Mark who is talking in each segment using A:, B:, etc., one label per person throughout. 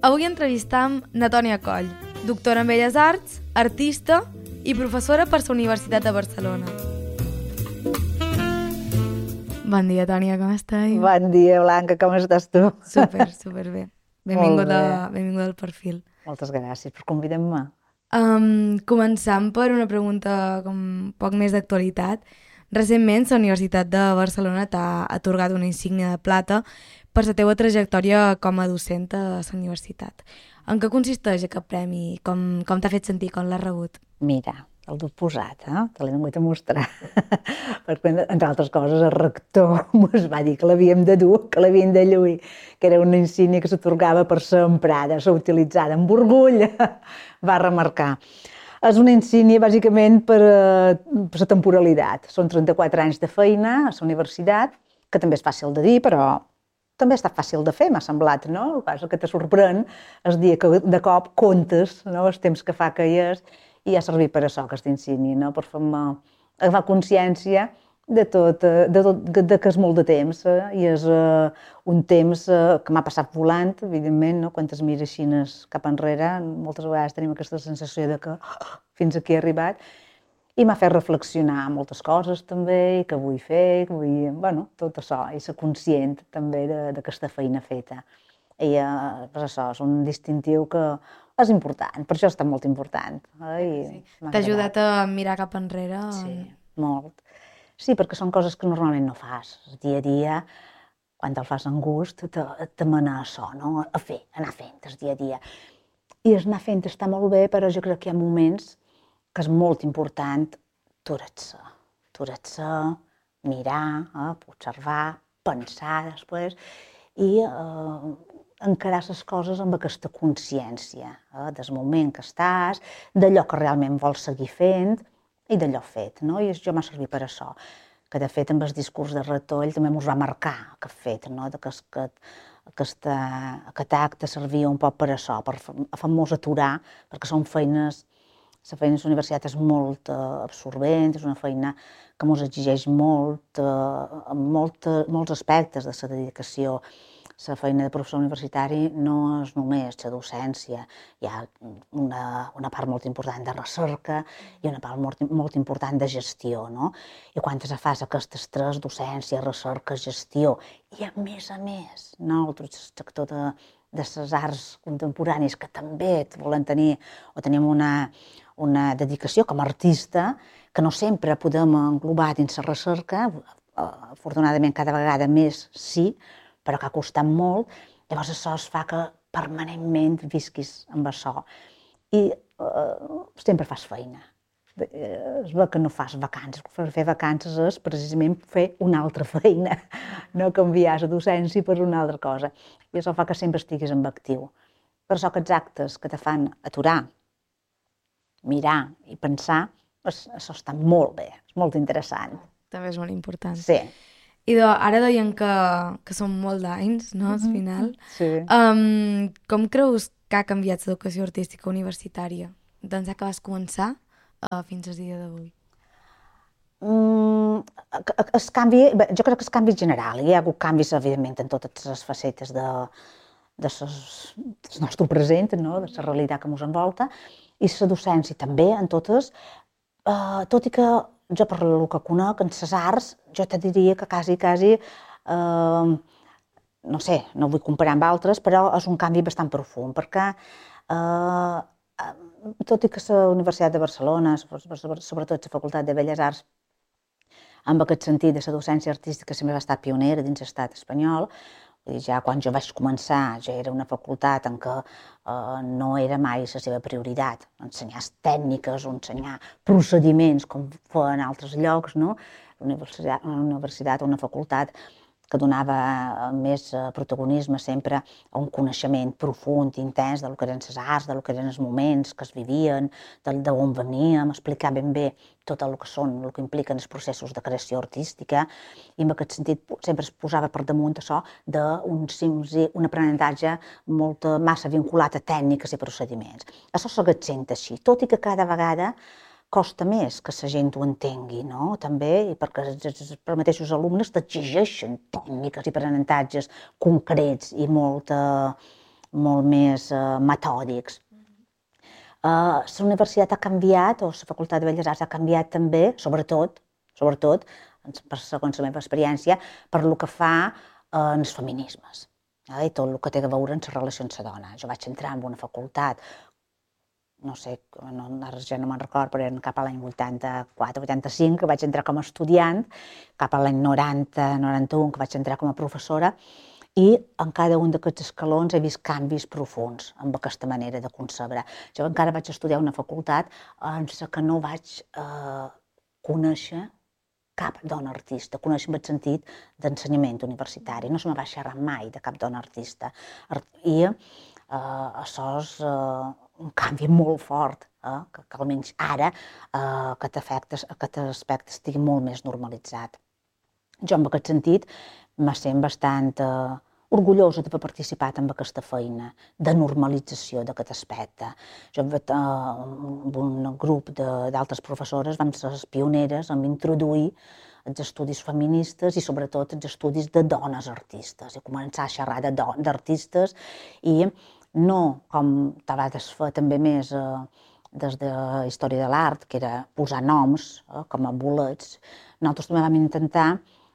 A: Avui entrevistam na Tònia Coll, doctora en Belles Arts, artista i professora per la Universitat de Barcelona. Bon dia, Tònia, com estàs?
B: Bon dia, Blanca, com estàs tu?
A: Superbé. Benvinguda al perfil.
B: Moltes gràcies per convidar-me.
A: Començant per una pregunta com poc més d'actualitat. Recentment, la Universitat de Barcelona t'ha atorgat una insígnia de plata per la teva trajectòria com a docent a la universitat. En què consisteix aquest premi? Com t'ha fet sentir? Com l'has rebut?
B: Mira, el duc posat, te l'he vingut a mostrar. Perquè, entre altres coses, el rector ens va dir que l'havíem de dur, que l'havíem de lluir, que era una insígnia que s'atorgava per ser emprada, ser utilitzada amb orgull, va remarcar. És una insígnia, bàsicament, per la temporalitat. Són 34 anys de feina a la universitat, que també és fàcil de dir, però també ha estat fàcil de fer, m'ha semblat, no? El que passa que te sorprèn el dia que de cop comptes, no? Els temps que fa que hi és, i ha servit per això, aquesta insígnia, no? Per fer-me agafar consciència de que és molt de temps, i és un temps que m'ha passat volant, evidentment, no? Quan es mira així cap enrere, moltes vegades tenim aquesta sensació de que fins aquí he arribat, i m'ha fet reflexionar moltes coses també, i que vull fer, que vull... Bueno, tot això, i ser conscient també d'aquesta feina feta. I pues això, és un distintiu que és important, per això ha estat molt important.
A: Sí. T'ha ajudat a mirar cap enrere?
B: Sí, molt. Sí, perquè són coses que normalment no fas. El dia a dia, quan te'l fas amb gust, te mana això, no? A fer, anar fent el dia a dia. I anar fent està molt bé, però jo crec que hi ha moments que és molt important aturar-se, mirar, observar, pensar després i encarar les coses amb aquesta consciència del moment que estàs, d'allò que realment vols seguir fent i d'allò fet, no? I això m'ha servit per això, que de fet amb el discurs de rector ell també ens va marcar aquest fet, no? Aquest acte servia un poc per això, per fer-nos aturar, perquè són feines. La feina a la universitat és molt absorbent, és una feina que ens exigeix molt, en molts aspectes de la dedicació. La feina de professor universitari no és només la docència, hi ha una part molt important de recerca i una part molt important de gestió, no? I quan te fas aquestes tres, docència, recerca, gestió, i a més, nosaltres, el sector de les arts contemporànies, que també volen tenir, o tenim una dedicació com a artista, que no sempre podem englobar dins la recerca, afortunadament cada vegada més sí, però que ha costat molt, llavors això es fa que permanentment visquis amb això. I sempre fas feina. Es veu que no fas vacances. Fer vacances és precisament fer una altra feina, no canviar la docència per una altra cosa. I això fa que sempre estiguis en actiu. Per això aquests actes que te fan aturar, mirar i pensar, això està molt bé, és molt interessant.
A: També és molt important.
B: Sí.
A: I ara deien que són molt d'anys, no, al final.
B: Sí.
A: Com creus que ha canviat l'educació artística universitària d'ençà que vas començar fins al dia d'avui?
B: El canvi, jo crec que el canvi general, hi ha hagut canvis, evidentment, en totes les facetes del nostre present, no? De la realitat que ens envolta, i la docència també, en totes, tot i que jo, per el que conec, en les arts, jo te diria que quasi, no sé, no vull comparar amb altres, però és un canvi bastant profund, perquè tot i que la Universitat de Barcelona, sobretot la Facultat de Belles Arts, en aquest sentit de la docència artística sempre ha estat pionera dins l'estat espanyol. Ja quan jo vaig començar ja era una facultat en què no era mai la seva prioritat ensenyar tècniques o ensenyar procediments com feien en altres llocs, no? Una universitat o una facultat que donava més protagonisme sempre a un coneixement profund, intens del que eren les arts, del que eren els moments que es vivien, d'on veníem, explicar ben bé tot el que són, el que impliquen els processos de creació artística, i en aquest sentit sempre es posava per damunt això d'un aprenentatge massa vinculat a tècniques i procediments. Això segueix sent així, tot i que cada vegada costa més que la gent ho entengui, no? També perquè els mateixos alumnes t'exigeixen tècniques i aprenentatges concrets i molt molt més metòdics. La universitat ha canviat, o la Facultat de Belles Arts ha canviat també, sobretot, segons la meva experiència, per el que fa en els feminismes i tot el que té a veure amb les relacions de dona. Jo vaig entrar en una facultat, no sé, ara ja no me'n record, però eren cap a l'any 84-85, que vaig entrar com a estudiant, cap a l'any 90-91, que vaig entrar com a professora, i en cada un d'aquests escalons he vist canvis profuns amb aquesta manera de concebre. Jo encara vaig estudiar una facultat en la que no vaig conèixer cap dona artista, conèixer en el sentit d'ensenyament universitari. No se me va xerrar mai de cap dona artista. I això és un canvi molt fort, que almenys ara aquest aspecte estigui molt més normalitzat. Jo, en aquest sentit, me sent bastant orgullosa d'haver participat en aquesta feina de normalització d'aquest aspecte. Jo amb un grup d'altres professores vam ser les pioneres en introduir els estudis feministes i sobretot els estudis de dones artistes, i començar a xerrar d'artistes i no com te vas fer també més des de la història de l'art, que era posar noms com a bolets. Nosaltres també vam intentar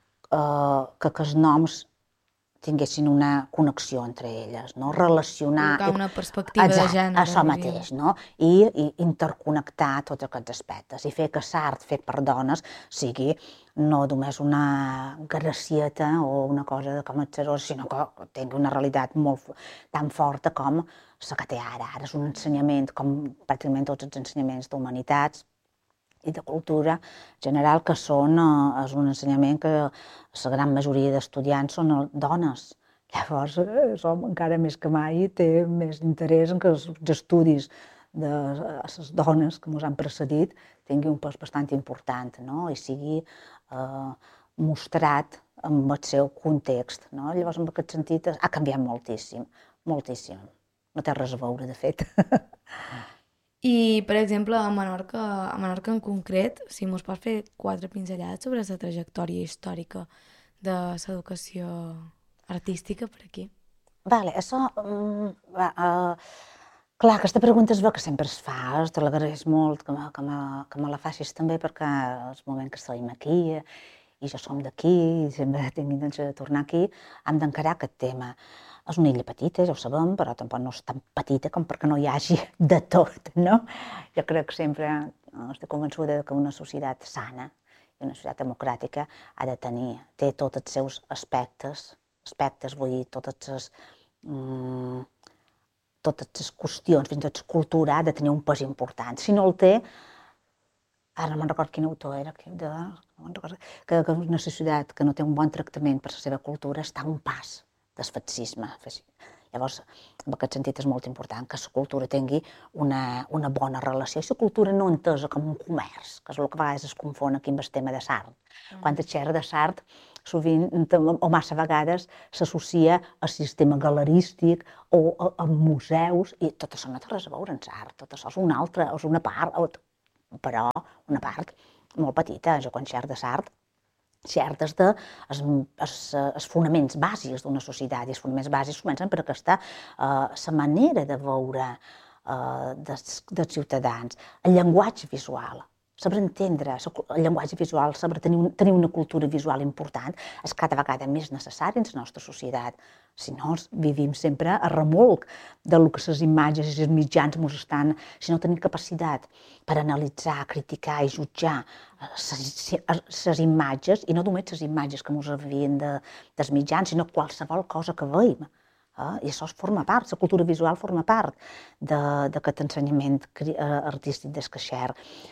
B: que aquests noms tinguessin una connexió entre elles, no? Relacionar...
A: Col·locar una perspectiva de gènere.
B: Això mateix, no? I interconnectar tots aquests aspectes i fer que l'art fet per dones sigui no només una gracieta o una cosa com exterior, sinó que tingui una realitat tan forta com la que té ara. Ara és un ensenyament, com pràcticament tots els ensenyaments d'humanitats i de cultura general, que és un ensenyament que la gran majoria d'estudiants són dones. Llavors, som encara més que mai té més interès en que els estudis de les dones que ens han precedit tingui un pes bastant important, no? I sigui mostrat en el seu context. No? Llavors, en aquest sentit, ha canviat moltíssim, moltíssim. No té res a veure, de fet.
A: I, per exemple, a Menorca en concret, si mos pots fer 4 pinzellades sobre la trajectòria històrica de l'educació artística per aquí.
B: Vale, això... Clar, aquesta pregunta es veu que sempre es fa, te l'agraeix molt que me la facis també, perquè és el moment que estem aquí i ja som d'aquí i sempre tinc intenció de tornar aquí, hem d'encarar aquest tema. És una illa petita, ja ho sabem, però tampoc no és tan petita com perquè no hi hagi de tot, no? Jo crec que sempre estic convençuda que una societat sana i una societat democràtica té tots els seus aspectes, vull dir, totes les qüestions, fins i tot la cultura ha de tenir un pes important. Si no el té, ara no me'n recordo quin autor era, que una societat que no té un bon tractament per la seva cultura està a un pas del fascisme. Llavors, en aquest sentit és molt important que la cultura tingui una bona relació. I la cultura no entesa com un comerç, que és el que a vegades es confon aquí amb el tema de l'art. Quan es xerra de l'art, sovint o massa vegades s'associa al sistema galerístic o a museus, i tot això no té res a veure amb l'art, tot això és una altra, és una part, però una part molt petita. Jo quan xerro de l'art, xertes dels fonaments bàsics d'una societat, i els fonaments bàsics comencen per aquesta la manera de veure dels ciutadans, el llenguatge visual, saber entendre el llenguatge visual, saber tenir una cultura visual important, és cada vegada més necessari en la nostra societat. Si no, vivim sempre a remolc del que les imatges i els mitjans ens estan... Si no tenim capacitat per analitzar, criticar i jutjar les imatges, i no només les imatges que ens envien dels mitjans, sinó qualsevol cosa que veiem. I això forma part, la cultura visual forma part d'aquest ensenyament artístic del que xer.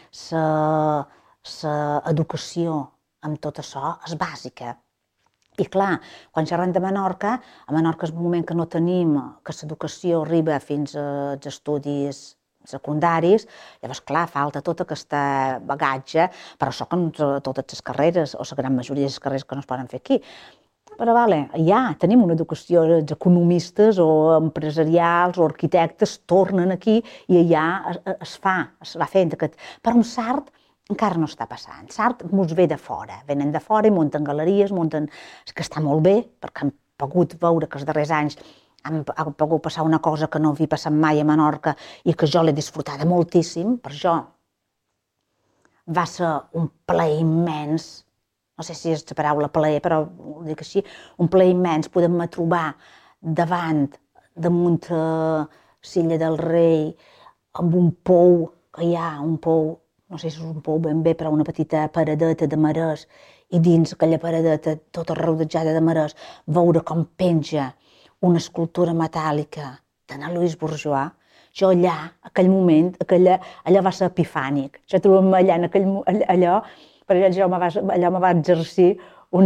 B: L'educació amb tot això és bàsica. I clar, quan xerrem de Menorca, a Menorca és un moment que no tenim, que l'educació arriba fins als estudis secundaris, llavors, clar, falta tot aquest bagatge, per això que totes les carreres, o la gran majoria de les carreres que no es poden fer aquí. Però ja tenim una educació, els economistes o empresarials o arquitectes tornen aquí i allà es va fent aquest... Però amb l'art encara no està passant. L'art ens ve de fora, venen de fora i munten galeries, que està molt bé, perquè hem pogut veure que els darrers anys ha pogut passar una cosa que no havia passat mai a Menorca i que jo l'he disfrutada moltíssim. Per jo va ser un plaer immens, no sé si és la paraula plaer, però ho dic així, un plaer immens poder-me trobar damunt Silla del Rei, amb un pou que hi ha, un pou, no sé si és un pou ben bé, però una petita paradeta de marès, i dins aquella paradeta, tota rodejada de marès, veure com penja una escultura metàl·lica d'Anna Louise Bourgeois. Jo allà, aquell moment, allò va ser epifànic. Jo trobant-me allà, allò, per allò me va exercir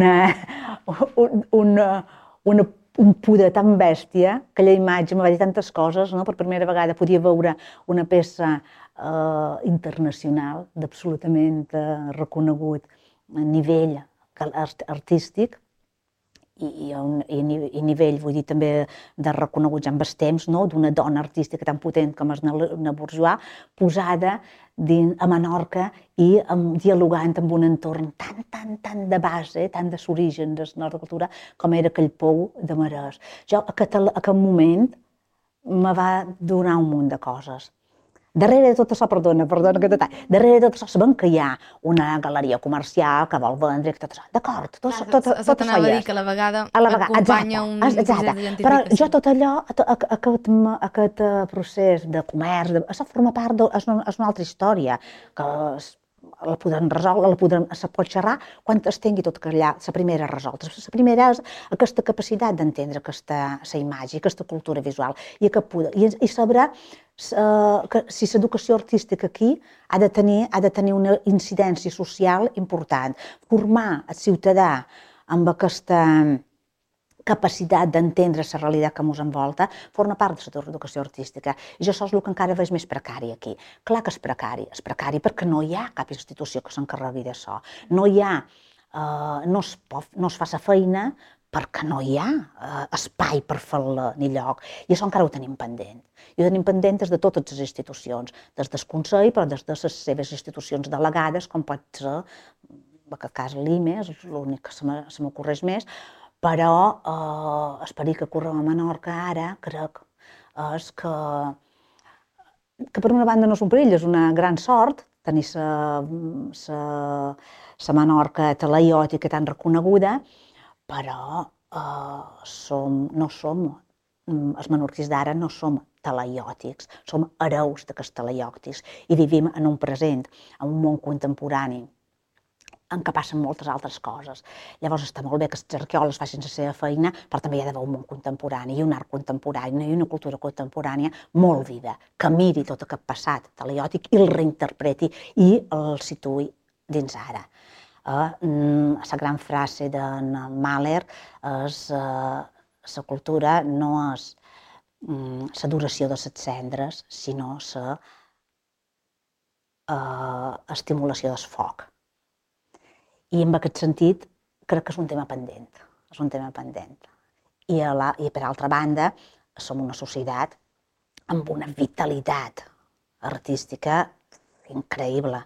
B: un poder tan bèstia, aquella imatge me va dir tantes coses, no? Per primera vegada podia veure una peça internacional d'absolutament reconegut nivell artístic i nivell, vull dir, també de reconeguts amb el temps, no? D'una dona artística tan potent com és Anna Bourgeois, posada a Menorca i dialogant amb un entorn tan de base, tan de l'origen de la nostra cultura, com era aquell pou de marès. Jo, aquell moment, me va donar un munt de coses. Darrere de tot això, perdona aquest detall, darrere de tot això sabem que hi ha una galeria comercial que vol vendre, tot això. D'acord, tot això hi és.
A: T'anava a dir que a la vegada acompanya un procés d'identificació.
B: Però jo tot allò, aquest procés de comerç, això forma part, és una altra història, que la podrem resoldre, se pot xerrar quan es tingui tot allà, la primera resolta. La primera és aquesta capacitat d'entendre la imatge, aquesta cultura visual, i saber que si l'educació artística aquí ha de tenir una incidència social important, formar el ciutadà amb aquesta capacitat d'entendre la realitat que ens envolta, forma part de l'educació artística. I això és el que encara veig més precari aquí. Clar que és precari perquè no hi ha cap institució que s'encarregui d'això. No es fa la feina perquè no hi ha espai per fer-la ni lloc. I això encara ho tenim pendent. I ho tenim pendent des de totes les institucions, des del Consell, però des de les seves institucions delegades, com pot ser, en aquest cas l'IME, és l'únic que se m'ocorreix més, però el perill que corre a Menorca ara, crec, és que per una banda no és un perill, és una gran sort tenir la Menorca talaiòtica tan reconeguda, però no som, els menorquins d'ara no som talaiòtics, som hereus d'aquests talaiòtics i vivim en un present, en un món contemporani en què passen moltes altres coses. Llavors està molt bé que els arqueòlegs facin la seva feina, però també hi ha d'haver un món contemporani i un art contemporani i una cultura contemporània molt viva, que miri tot aquest passat talaiòtic i el reinterpreti i el situï dins ara. La gran frase d'en Mahler és la cultura no és l'adoració de les cendres, sinó l'estimulació del foc. I en aquest sentit crec que és un tema pendent, I per altra banda, som una societat amb una vitalitat artística increïble,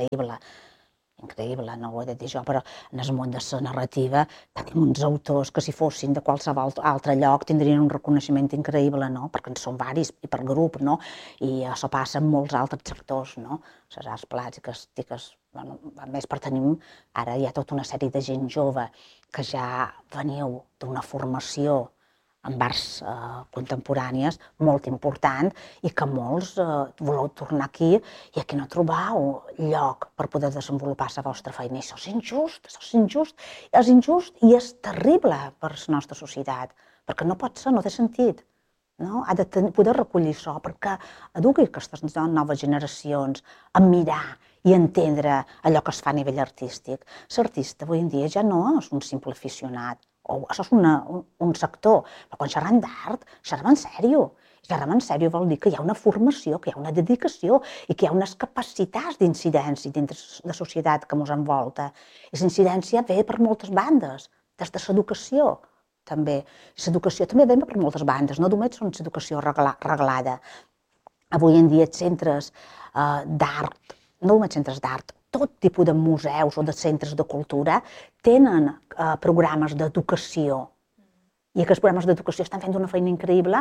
B: no ho he de dir jo, però en el món de la narrativa tenim uns autors que si fossin de qualsevol altre lloc tindrien un reconeixement increïble, no? Perquè en són varis i per grup, no? I això passa en molts altres sectors, no? Les arts plàstiques, a més tenim, ara hi ha tota una sèrie de gent jove que ja veniu d'una formació en arts contemporànies molt important i que molts voleu tornar aquí i aquí no trobeu lloc per poder desenvolupar la vostra feina. I això és injust, és injust i és terrible per la nostra societat, perquè no pot ser, no té sentit. Ha de poder recollir això perquè eduqui aquestes noves generacions a mirar i entendre allò que es fa a nivell artístic. L'artista avui en dia ja no és un simple aficionat, això és un sector, però quan xerrem d'art, xerrem en sèrio. Xerrem en sèrio vol dir que hi ha una formació, que hi ha una dedicació i que hi ha unes capacitats d'incidència dins de la societat que ens envolta. I la incidència ve per moltes bandes, des de l'educació també. L'educació també ve per moltes bandes, no només és l'educació reglada. Avui en dia els centres d'art, no només centres d'art, tot tipus de museus o de centres de cultura tenen programes d'educació I aquests programes d'educació estan fent una feina increïble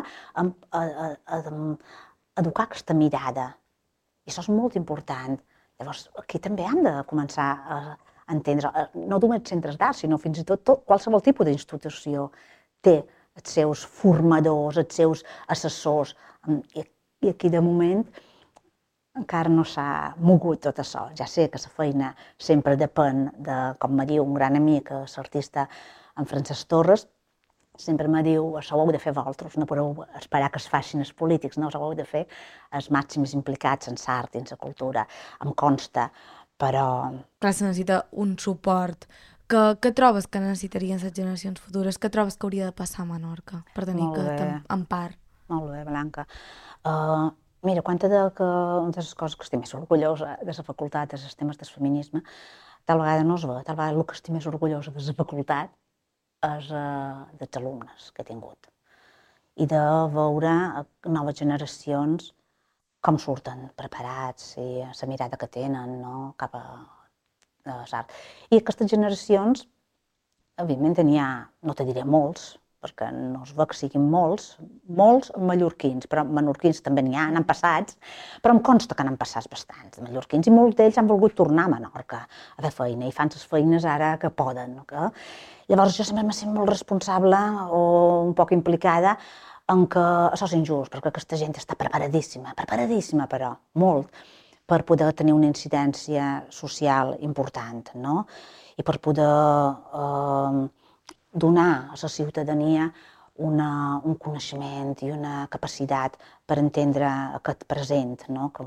B: a educar aquesta mirada. I això és molt important. Llavors, aquí també hem de començar a entendre, no només centres d'art, sinó fins i tot qualsevol tipus d'institució té els seus formadors, els seus assessors. I aquí, de moment, encara no s'ha mogut tot això. Ja sé que la feina sempre depèn de, com me diu un gran amic, l'artista en Francesc Torres, sempre me diu, això ho heu de fer vosaltres, no podeu esperar que es facin els polítics, no, això ho heu de fer els màxims implicats en l'art i en la cultura, em consta, però...
A: Clar, se necessita un suport. Què trobes que necessitarien les generacions futures? Què trobes que hauria de passar a Menorca per tenir aquest empar?
B: Molt bé, Blanca. Mira, una de les coses que estic més orgullosa de la facultat, dels temes del feminisme, tal vegada no es ve, tal vegada el que estic més orgullosa de la facultat és dels alumnes que he tingut i de veure noves generacions com surten preparats i la mirada que tenen, no? Cap a l'art. I aquestes generacions, evidentment, no te diré molts, perquè no es ve que siguin molts mallorquins, però menorquins també n'hi ha, n'han passats, però em consta que n'han passats bastants de mallorquins i molts d'ells han volgut tornar a Menorca a fer feina i fan les feines ara que poden. Llavors jo sempre m'he sent molt responsable o un poc implicada en que això és injust, perquè aquesta gent està preparadíssima però, molt, per poder tenir una incidència social important, no? I per poder donar a la ciutadania un coneixement i una capacitat per entendre aquest present, no? Que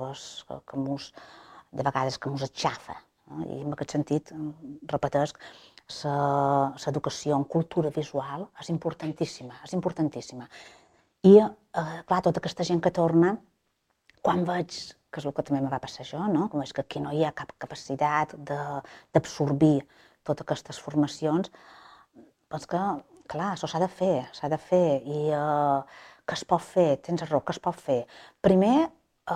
B: de vegades que mos aixafa. I en aquest sentit, repetesc, l'educació en cultura visual és importantíssima, és importantíssima. I, clar, tota aquesta gent que torna, quan veig, que és el que també me va passar jo, no? Com veig que aquí no hi ha cap capacitat d'absorbir totes aquestes formacions, doncs que, clar, això s'ha de fer, i què es pot fer? Tens raó, què es pot fer? Primer,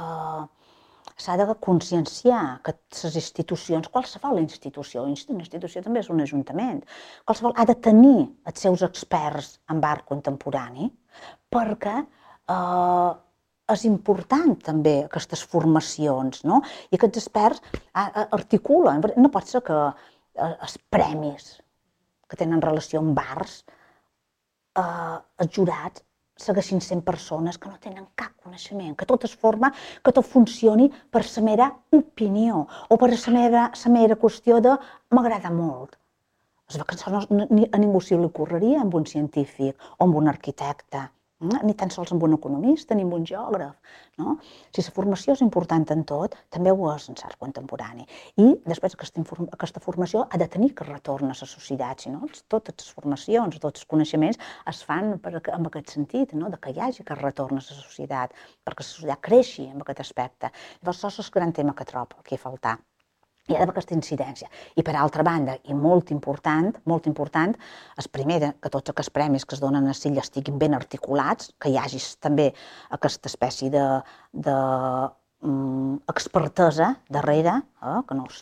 B: s'ha de conscienciar que les institucions, qualsevol institució, una institució també és un ajuntament, qualsevol ha de tenir els seus experts en art contemporani, perquè és important també aquestes formacions, no? I aquests experts articulen. No pot ser que els premis que tenen relació amb arts, els jurats segueixin sent persones que no tenen cap coneixement, que tot es forma, que tot funcioni per la mera opinió o per la mera qüestió de m'agrada molt. Es veu que això a ningú se li ocorreria amb un científic o amb un arquitecte, ni tan sols amb un economista ni amb un geògraf. Si la formació és important en tot, també ho és en l'art contemporani. I després aquesta formació ha de tenir que retorn a la societat, si no, totes les formacions, tots els coneixements es fan en aquest sentit, que hi hagi aquest retorn a la societat, perquè la societat creixi en aquest aspecte. Llavors, això és el gran tema que trobo aquí a faltar. Hi ha d'haver aquesta incidència. I per altra banda, i molt important, és primer que tots aquests premis que es donen a Silla estiguin ben articulats, que hi hagi també aquesta espècie d'expertesa darrere, que no